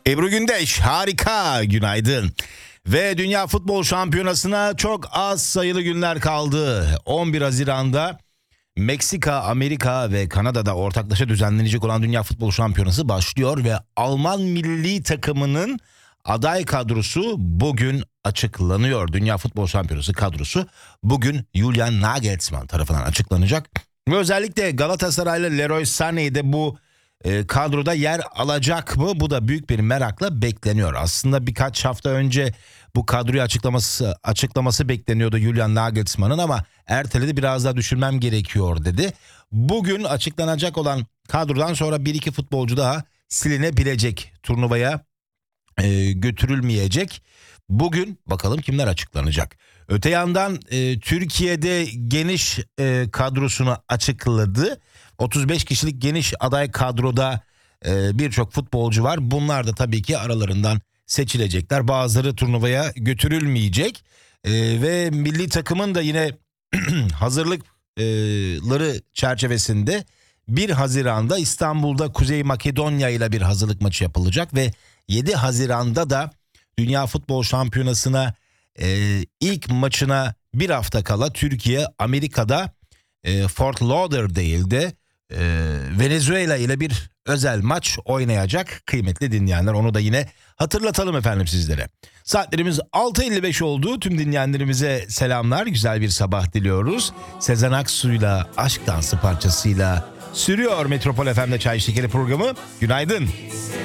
Ebru Gündeş, harika, günaydın. Ve Dünya Futbol Şampiyonası'na çok az sayılı günler kaldı. 11 Haziran'da Meksika, Amerika ve Kanada'da ortaklaşa düzenlenecek olan Dünya Futbol Şampiyonası başlıyor ve Alman milli takımının aday kadrosu bugün açıklanıyor. Dünya Futbol Şampiyonası kadrosu bugün Julian Nagelsmann tarafından açıklanacak. Ve özellikle Galatasaraylı Leroy Sané de bu kadroda yer alacak mı? Bu da büyük bir merakla bekleniyor. Aslında birkaç hafta önce bu kadroyu açıklaması bekleniyordu Julian Nagelsmann'ın ama erteledi, biraz daha düşünmem gerekiyor dedi. Bugün açıklanacak olan kadrodan sonra 1-2 futbolcu daha silinebilecek, turnuvaya götürülmeyecek. Bugün bakalım kimler açıklanacak. Öte yandan Türkiye'de geniş kadrosunu açıkladı. 35 kişilik geniş aday kadroda birçok futbolcu var. Bunlar da tabii ki aralarından seçilecekler. Bazıları turnuvaya götürülmeyecek. Ve milli takımın da yine hazırlıkları çerçevesinde 1 Haziran'da İstanbul'da Kuzey Makedonya ile bir hazırlık maçı yapılacak ve 7 Haziran'da da Dünya Futbol Şampiyonası'na ilk maçına bir hafta kala Türkiye Amerika'da Fort Lauderdale'de Venezuela ile bir özel maç oynayacak kıymetli dinleyenler. Onu da yine hatırlatalım efendim sizlere. Saatlerimiz 6.55 oldu. Tüm dinleyenlerimize selamlar. Güzel bir sabah diliyoruz. Sezen Aksu'yla Aşk Dansı parçasıyla sürüyor Metropol FM'de Çay Şekeri programı. Günaydın.